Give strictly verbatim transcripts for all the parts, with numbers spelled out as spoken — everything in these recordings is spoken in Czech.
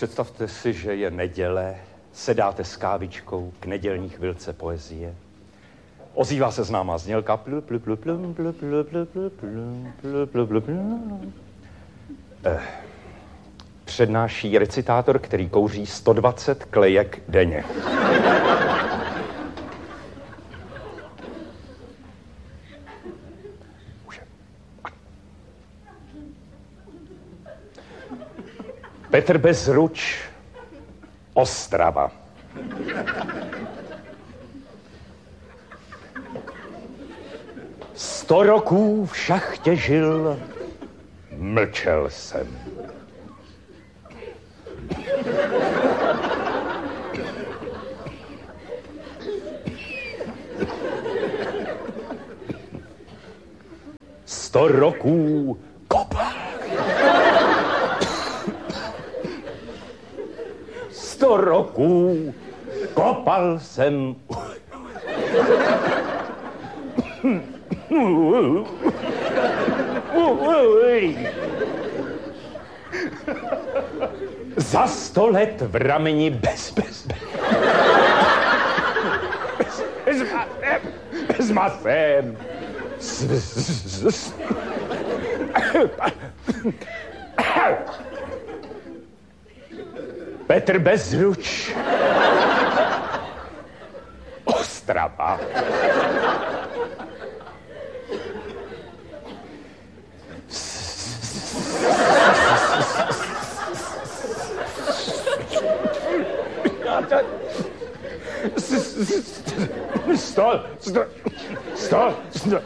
Představte si, že je neděle, sedáte s kávičkou k nedělní chvilce poezie. Ozývá se známá znělka. Přednáší recitátor, který kouří sto dvacet klejek denně. Petr Bezruč, Ostrava. Sto roků v šachtě žil, mlčel jsem. Sto roků kopal. Sto roků kopal jsem. Za sto let v rameni bez, bez, bez. Bez, bez, bez masem. S, s, s. Petr Bezruč, Ostrava. Sto, sto, sto, sto,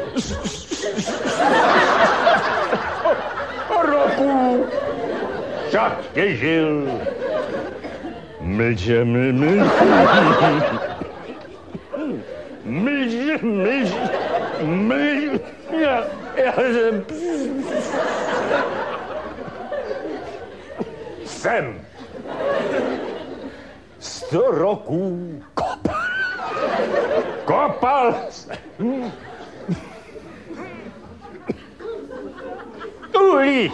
roku šachtě žil. Mlže, mlže, mlže, mlže, mlže, já, já jsem... Jsem. Sto roků kopal. Kopal jsem. Uhlí.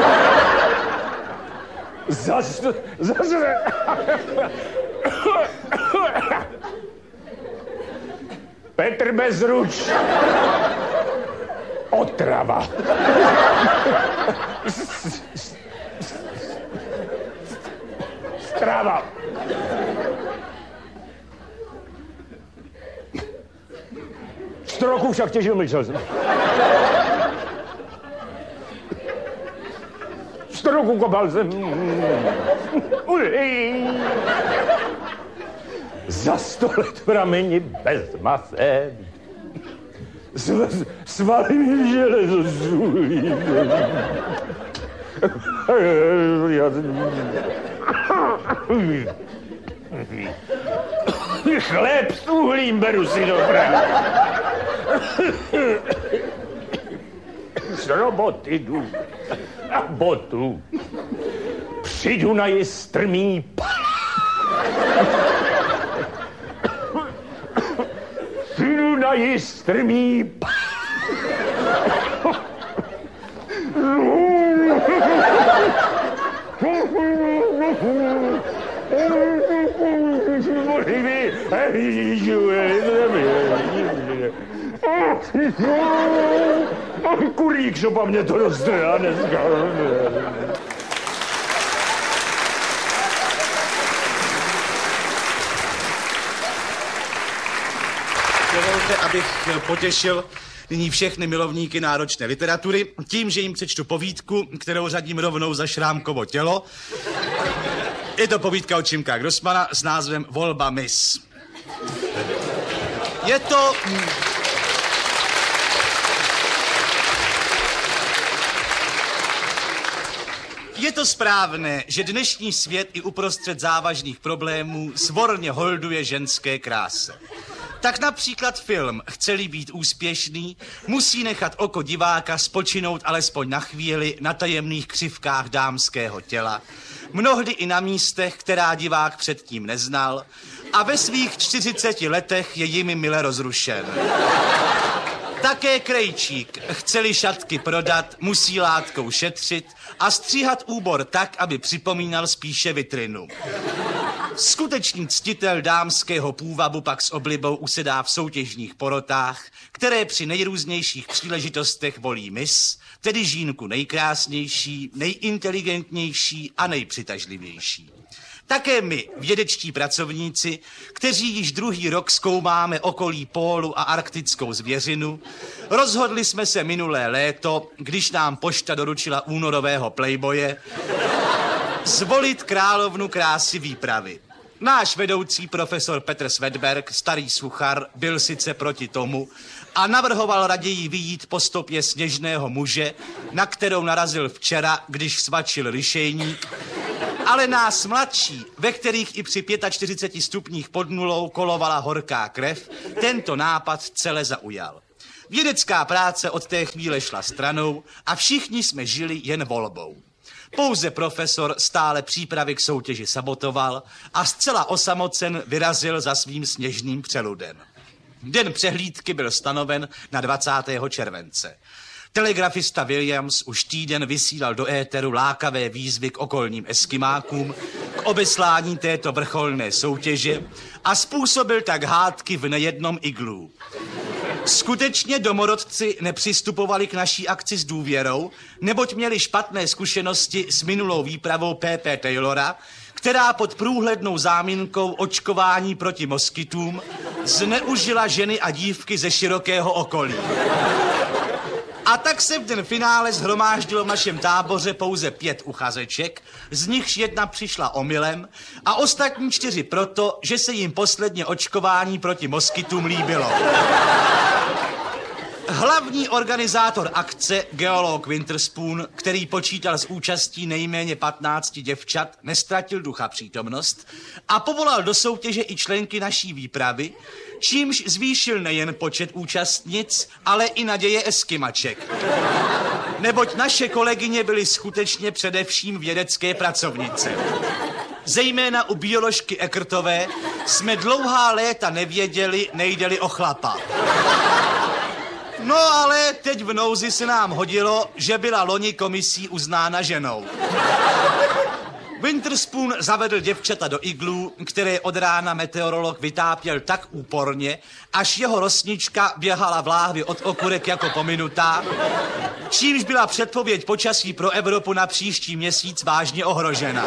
Zas, zas, Petr Bezruč, Otrava. Strava. Sto roků však těžil mlčel jsem. Sto roků kopal jsem. Za sto let v rameni bez masem. Svaly mi železo zůlí. Chléb s uhlím beru si do práce. Z roboty jdu a botu. Přijdu na jistrmý Přijdu na jistrmý Kurík šopa mě to roztrhá dneska. Dovolte, abych potěšil nyní všechny milovníky náročné literatury tím, že jim přečtu povídku, kterou řadím rovnou za Šrámkovo tělo. Je to povídka od Šimka Grossmana s názvem Volba mis. Je to... Je to správné, že dnešní svět i uprostřed závažných problémů svorně holduje ženské kráse. Tak například film, chce-li být úspěšný, musí nechat oko diváka spočinout alespoň na chvíli na tajemných křivkách dámského těla, mnohdy i na místech, která divák předtím neznal, a ve svých čtyřiceti letech je jimi mile rozrušen. Také krejčík, chce-li šatky prodat, musí látkou šetřit a stříhat úbor tak, aby připomínal spíše vitrinu. Skutečný ctitel dámského půvabu pak s oblibou usedá v soutěžních porotách, které při nejrůznějších příležitostech volí mis, tedy žínku nejkrásnější, nejinteligentnější a nejpřitažlivější. Také my, vědečtí pracovníci, kteří již druhý rok zkoumáme okolí pólu a arktickou zvěřinu, rozhodli jsme se minulé léto, když nám pošta doručila únorového playboye, zvolit královnu krásy výpravy. Náš vedoucí profesor Petr Svedberg, starý suchar, byl sice proti tomu a navrhoval raději vyjít po stopě sněžného muže, na kterou narazil včera, když svačil ryšejník, ale nás mladší, ve kterých i při čtyřiceti pěti stupních pod nulou kolovala horká krev, tento nápad celé zaujal. Vědecká práce od té chvíle šla stranou a všichni jsme žili jen volbou. Pouze profesor stále přípravy k soutěži sabotoval a zcela osamocen vyrazil za svým sněžným přeludem. Den přehlídky byl stanoven na dvacátého července. Telegrafista Williams už týden vysílal do éteru lákavé výzvy k okolním eskimákům k obeslání této vrcholné soutěže a způsobil tak hádky v nejednom iglu. Skutečně domorodci nepřistupovali k naší akci s důvěrou, neboť měli špatné zkušenosti s minulou výpravou P P Taylora, která pod průhlednou záminkou očkování proti moskytům zneužila ženy a dívky ze širokého okolí. A tak se v den finále shromáždilo v našem táboře pouze pět uchazeček, z nichž jedna přišla omylem a ostatní čtyři proto, že se jim posledně očkování proti moskytům líbilo. Hlavní organizátor akce, geolog Winterspoon, který počítal s účastí nejméně patnácti děvčat, neztratil ducha přítomnost a povolal do soutěže i členky naší výpravy, čímž zvýšil nejen počet účastnic, ale i naděje eskimaček. Neboť naše kolegyně byly skutečně především vědecké pracovnice. Zejména u bioložky Eckertové jsme dlouhá léta nevěděli, nejde-li o chlapa. No ale teď v nouzi se nám hodilo, že byla loni komisí uznána ženou. Winterspoon zavedl děvčata do iglů, které od rána meteorolog vytápěl tak úporně, až jeho rosnička běhala v láhvi od okurek jako pominutá, čímž byla předpověď počasí pro Evropu na příští měsíc vážně ohrožena.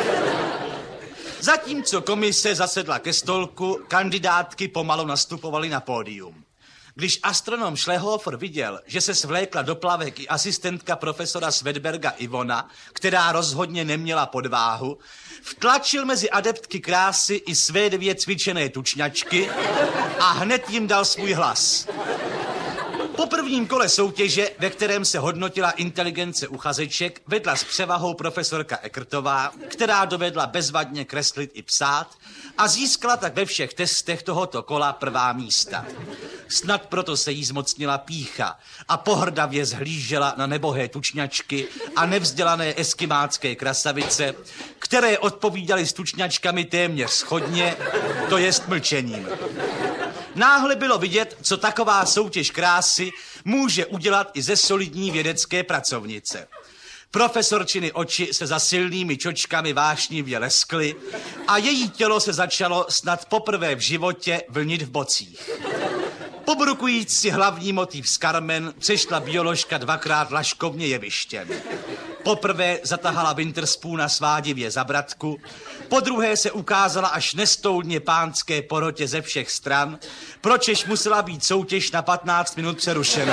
Zatímco komise zasedla ke stolku, kandidátky pomalu nastupovaly na pódium. Když astronom Schlehofer viděl, že se svlékla do plavek i asistentka profesora Svedberga Ivona, která rozhodně neměla podváhu, vtlačil mezi adeptky krásy i své dvě cvičené tučňačky a hned jim dal svůj hlas. Po prvním kole soutěže, ve kterém se hodnotila inteligence uchazeček, vedla s převahou profesorka Eckertová, která dovedla bezvadně kreslit i psát a získala tak ve všech testech tohoto kola prvá místa. Snad proto se jí zmocnila pýcha a pohrdavě zhlížela na nebohé tučňačky a nevzdělané eskimácké krasavice, které odpovídaly s tučňačkami téměř shodně, to jest mlčením. Náhle bylo vidět, co taková soutěž krásy může udělat i ze solidní vědecké pracovnice. Profesorčiny oči se za silnými čočkami vášnivě leskly a její tělo se začalo snad poprvé v životě vlnit v bocích. Pobrukujíc si hlavní motiv z Carmen, přešla bioložka dvakrát laškovně jevištěm. Poprvé zatahala Winterspoona svádivě za bratku, podruhé se ukázala až nestoudně pánské porotě ze všech stran, pročež musela být soutěž na patnáct minut přerušena.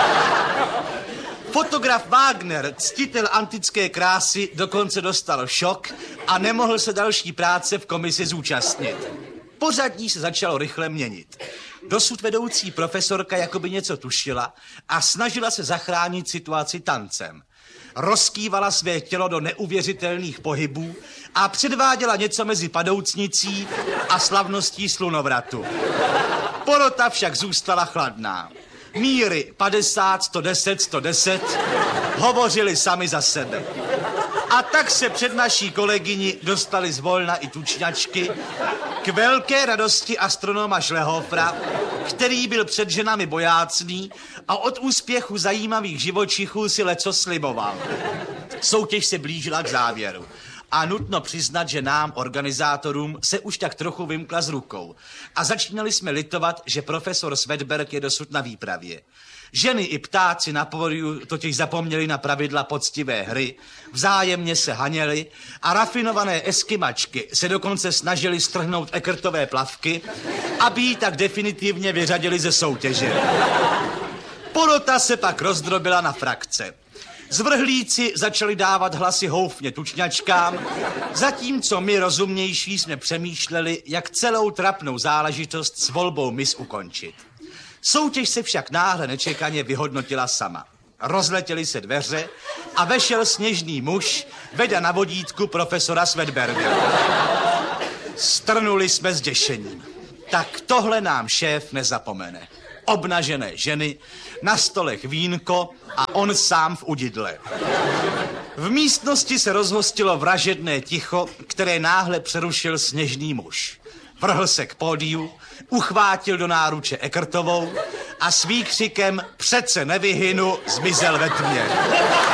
Fotograf Wagner, ctitel antické krásy, dokonce dostal šok a nemohl se další práce v komisi zúčastnit. Pořadí se začalo rychle měnit. Dosud vedoucí profesorka jakoby něco tušila a snažila se zachránit situaci tancem. Rozkývala své tělo do neuvěřitelných pohybů a předváděla něco mezi padoucnicí a slavností slunovratu. Porota však zůstala chladná. Míry padesát, sto deset, sto deset hovořili sami za sebe. A tak se před naší kolegyni dostali zvolna i tučňačky k velké radosti astronoma Šlehofra, který byl před ženami bojácný a od úspěchu zajímavých živočichů si leco sliboval. Soutěž se blížila k závěru. A nutno přiznat, že nám, organizátorům, se už tak trochu vymkla z rukou. A začínali jsme litovat, že profesor Svedberg je dosud na výpravě. Ženy i ptáci na pódiu totiž zapomněli na pravidla poctivé hry, vzájemně se haněli a rafinované eskymačky se dokonce snažili strhnout ekrtové plavky, aby ji tak definitivně vyřadili ze soutěže. Porota se pak rozdrobila na frakce. Zvrhlíci začali dávat hlasy houfně tučňačkám, zatímco my rozumnější jsme přemýšleli, jak celou trapnou záležitost s volbou mis ukončit. Soutěž se však náhle nečekaně vyhodnotila sama. Rozletěly se dveře a vešel sněžný muž, veda na vodítku profesora Svedberga. Strnuli jsme zděšením. Tak tohle nám šéf nezapomene. Obnažené ženy, na stolech vínko a on sám v udidle. V místnosti se rozhostilo vražedné ticho, které náhle přerušil sněžný muž. Vrhl se k pódiu, uchvátil do náruče Ekrtovou a s výkřikem "Přece nevyhynu" zmizel ve tmě.